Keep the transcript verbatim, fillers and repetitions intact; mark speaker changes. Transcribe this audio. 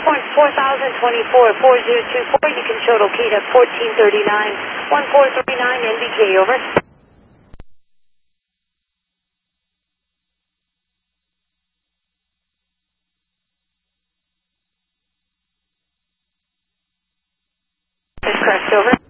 Speaker 1: Airborne four thousand twenty-four, four zero two four, you can show locate at fourteen thirty-nine, one four three nine, N B K, over. That's correct, over.